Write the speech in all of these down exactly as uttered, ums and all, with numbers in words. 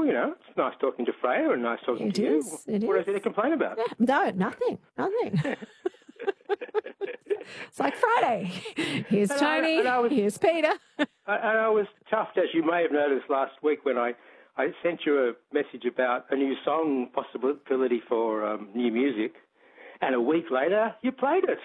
well, you know, it's nice talking to Freya and nice talking It to is, you. it What is. is there to complain about? Yeah, no, nothing, nothing. It's like Friday. Here's And I- Tony, and I was- here's Peter. I, and I was chuffed, as you may have noticed last week when I, I sent you a message about a new song possibility for um, new music, and a week later you played it.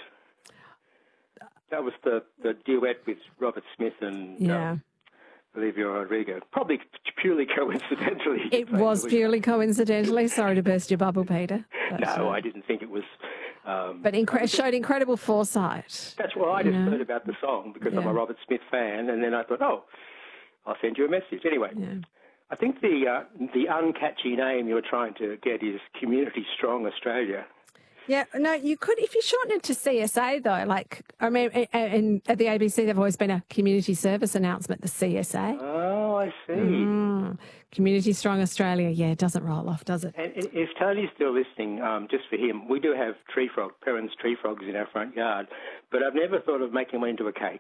That was the, the duet with Robert Smith and Yeah. um, Olivia Rodrigo. Probably purely coincidentally. It was purely coincidentally. Sorry to burst your bubble, Peter. But, No, uh, I didn't think it was. Um, But incre- showed incredible foresight. That's why I just Yeah. heard about the song because I'm Yeah. a Robert Smith fan, and then I thought, oh, I'll send you a message. Anyway, Yeah. I think the uh, the uncatchy name you're trying to get is Community Strong Australia. Yeah, no, you could, if you shorten it to C S A, though, like, I mean, and at the A B C, there've always been a community service announcement, the C S A. Oh, I see. Mm. Community Strong Australia, yeah, it doesn't roll off, does it? And if Tony's still listening, um, just for him, we do have tree frog, Perrin's tree frogs in our front yard, but I've never thought of making one into a cake.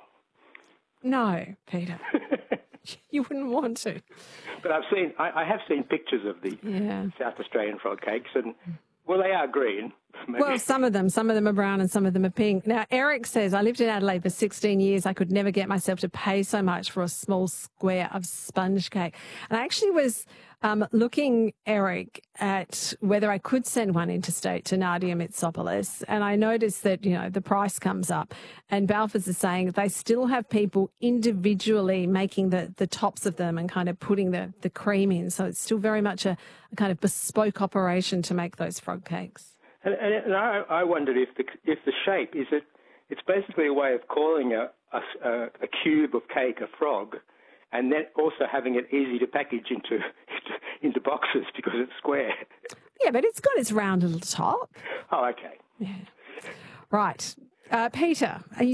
No, Peter. You wouldn't want to. But I've seen, I, I have seen pictures of the Yeah. South Australian frog cakes, and well, they are green. Maybe. Well, some of them, some of them are brown and some of them are pink. Now, Eric says, I lived in Adelaide for sixteen years. I could never get myself to pay so much for a small square of sponge cake. And I actually was um, looking, Eric, at whether I could send one interstate to Nadia Mitsopoulos. And I noticed that, you know, the price comes up. And Balfours is saying that they still have people individually making the, the tops of them and kind of putting the, the cream in. So it's still very much a, a kind of bespoke operation to make those frog cakes. And, and, and I, I wondered if the if the shape is it. It's basically a way of calling a, a, a cube of cake a frog, and then also having it easy to package into into boxes because it's square. Yeah, but it's got its round little top. Oh, okay. Yeah. Right. Uh, Peter, are you